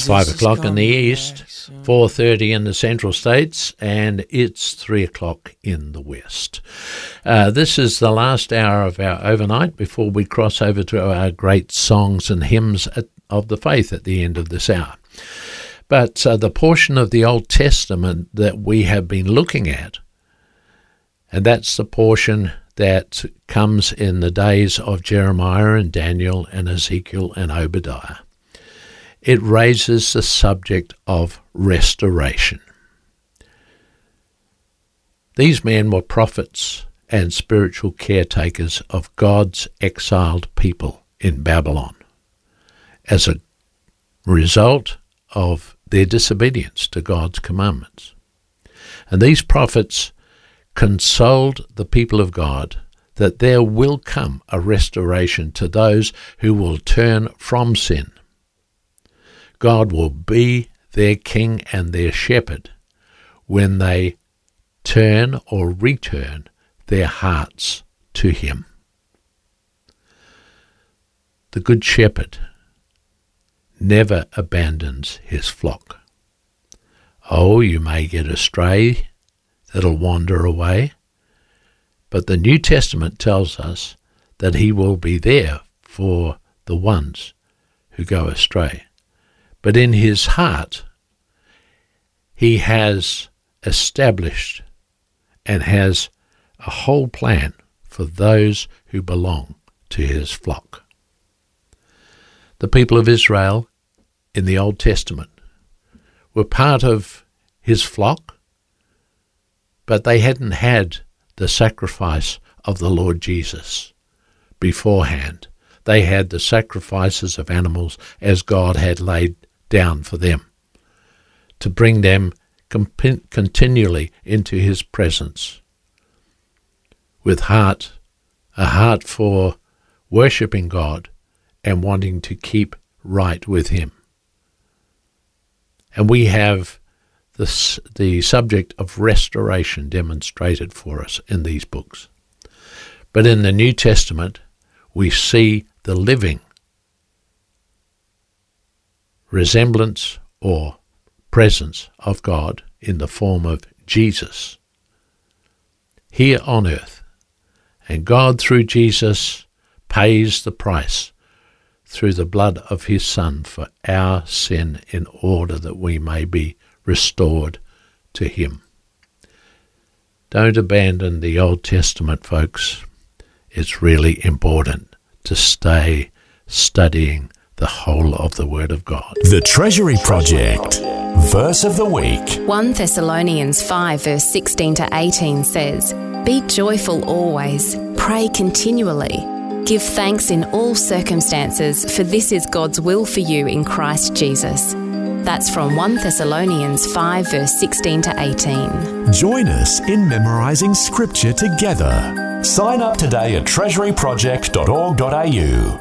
5 o'clock in the east, 4:30 in the central states, and it's 3 o'clock in the west. This is the last hour of our overnight before we cross over to our great songs and hymns of the faith at the end of this hour. But the portion of the Old Testament that we have been looking at, and that's the portion that comes in the days of Jeremiah and Daniel and Ezekiel and Obadiah. It raises the subject of restoration. These men were prophets and spiritual caretakers of God's exiled people in Babylon as a result of their disobedience to God's commandments. And these prophets consoled the people of God that there will come a restoration to those who will turn from sin. God will be their king and their shepherd when they turn or return their hearts to him. The good shepherd never abandons his flock. Oh, you may get a stray that'll wander away, but the New Testament tells us that he will be there for the ones who go astray. But in his heart, he has established and has a whole plan for those who belong to his flock. The people of Israel in the Old Testament were part of his flock, but they hadn't had the sacrifice of the Lord Jesus beforehand. They had the sacrifices of animals as God had laid down for them to bring them continually into his presence with a heart for worshipping God and wanting to keep right with him. And we have the subject of restoration demonstrated for us in these books. But in the New Testament, we see the living resemblance or presence of God in the form of Jesus here on earth. And God, through Jesus, pays the price through the blood of his Son for our sin in order that we may be restored to him. Don't abandon the Old Testament, folks. It's really important to stay studying the whole of the Word of God. The Treasury Project. Verse of the week. 1 Thessalonians 5 verse 16 to 18 says, "Be joyful always, pray continually. Give thanks in all circumstances, for this is God's will for you in Christ Jesus." That's from 1 Thessalonians 5 verse 16 to 18. Join us in memorising Scripture together. Sign up today at treasuryproject.org.au.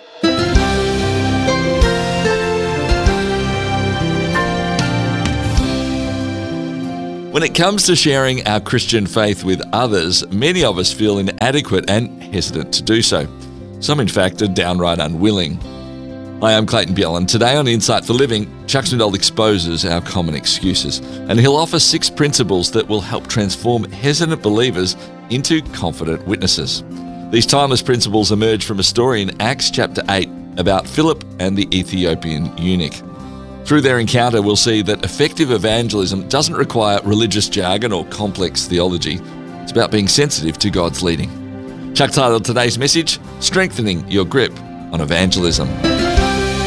When it comes to sharing our Christian faith with others, many of us feel inadequate and hesitant to do so. Some, in fact, are downright unwilling. Hi, I'm Clayton Bjelland. Today on Insight for Living, Chuck Swindoll exposes our common excuses, and he'll offer 6 principles that will help transform hesitant believers into confident witnesses. These timeless principles emerge from a story in Acts chapter 8 about Philip and the Ethiopian eunuch. Through their encounter, we'll see that effective evangelism doesn't require religious jargon or complex theology. It's about being sensitive to God's leading. Chuck titled today's message, Strengthening Your Grip on Evangelism.